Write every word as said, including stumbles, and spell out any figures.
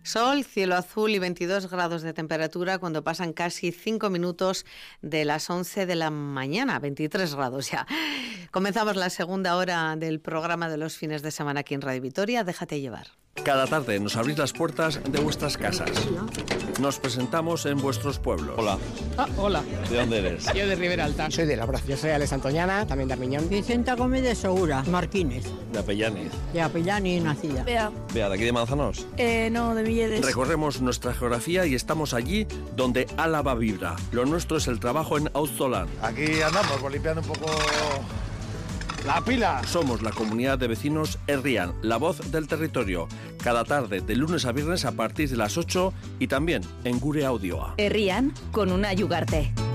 Sol, cielo azul y veintidós grados de temperatura cuando pasan casi cinco minutos de las once de la mañana, veintitrés grados ya. Comenzamos la segunda hora del programa de los fines de semana aquí en Radio Vitoria. Déjate llevar. Cada tarde nos abrís las puertas de vuestras casas. Nos presentamos en vuestros pueblos. Hola. Ah, hola. ¿De dónde eres? Yo de Ribera Alta. Soy de Labra. Yo soy Alex Antoñana, también de Armiñón. Vicenta Gómez de Segura, Martínez. De Apellaniz. De Apellani nacida. Bea. Bea, ¿de aquí de Manzanos? Eh, no, de Villedes. Recorremos nuestra geografía y estamos allí donde Álava vibra. Lo nuestro es el trabajo en Auzolan. Aquí andamos, pues, limpiando un poco la pila. Somos la comunidad de vecinos Herrian, la voz del territorio. Cada tarde, de lunes a viernes a partir de las ocho y también en Gure Audioa. Herrian con una Yugarte.